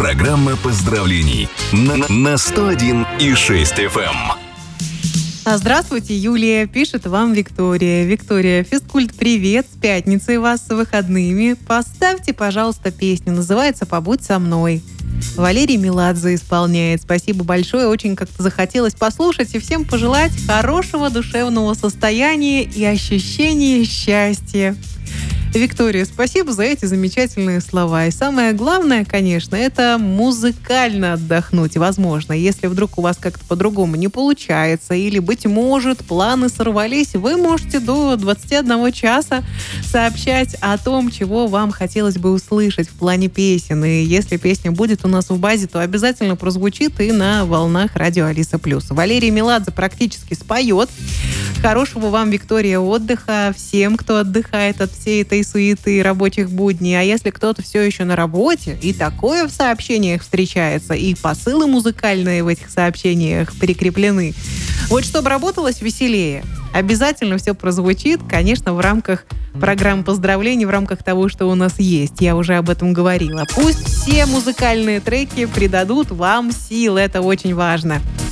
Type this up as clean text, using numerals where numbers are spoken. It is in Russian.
Программа поздравлений на 101,6 FM. Здравствуйте, Юлия. Пишет вам Виктория. Виктория, физкульт, привет. С пятницей вас, с выходными. Поставьте, пожалуйста, песню. Называется «Побудь со мной». Валерий Меладзе исполняет. Спасибо большое. Очень как-то захотелось послушать и всем пожелать хорошего душевного состояния и ощущения счастья. Виктория, спасибо за эти замечательные слова. И самое главное, конечно, это музыкально отдохнуть. Возможно, если вдруг у вас как-то по-другому не получается, или, быть может, планы сорвались, вы можете до 21 часа сообщать о том, чего вам хотелось бы услышать в плане песен. И если песня будет у нас в базе, то обязательно прозвучит и на волнах радио Алиса Плюс. Валерий Меладзе практически споет. Хорошего вам, Виктория, отдыха всем, кто отдыхает от всей этой суеты рабочих будней. А если кто-то все еще на работе, и такое в сообщениях встречается, и посылы музыкальные в этих сообщениях прикреплены, вот чтобы работалось веселее, обязательно все прозвучит, конечно, в рамках программ поздравлений, в рамках того, что у нас есть. Я уже об этом говорила. Пусть все музыкальные треки придадут вам сил, это очень важно.